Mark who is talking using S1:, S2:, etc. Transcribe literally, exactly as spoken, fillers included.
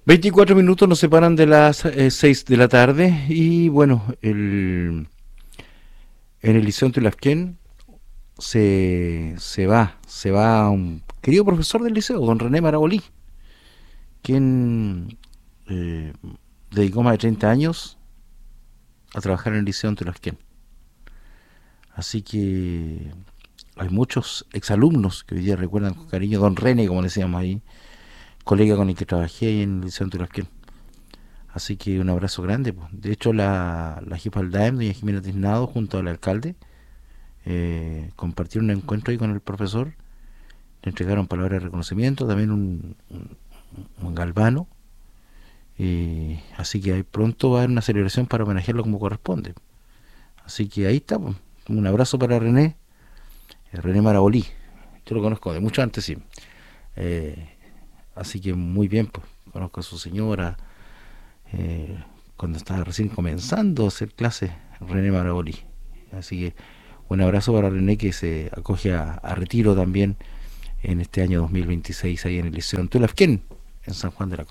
S1: veinticuatro minutos nos separan de las eh, seis de la tarde y bueno, el, en el Liceo Antilafquén se, se va, se va un querido profesor del liceo, don René Marabolí, quien eh, dedicó más de treinta años a trabajar en el Liceo Antilafquén. Así que hay muchos exalumnos que hoy día recuerdan con cariño don René, como le decíamos ahí, colega con el que trabajé ahí en el Liceo Antilafquén. Así que un abrazo grande, pues. De hecho, la, la jefa del D A E M, doña Jimena Tiznado, junto al alcalde, eh, compartieron un encuentro ahí con el profesor, le entregaron palabras de reconocimiento, también un, un, un galvano, y así que ahí pronto va a haber una celebración para homenajearlo como corresponde. Así que ahí está, pues. Un abrazo para René, eh, René Marabolí. Yo lo conozco de mucho antes, sí. Eh, Así que muy bien, pues. Conozco a su señora, eh, cuando estaba recién comenzando a hacer clases, René Marabolí. Así que un abrazo para René, que se acoge a, a retiro también en este año dos mil veintiséis ahí en el Liceo Antolafquén, en San Juan de la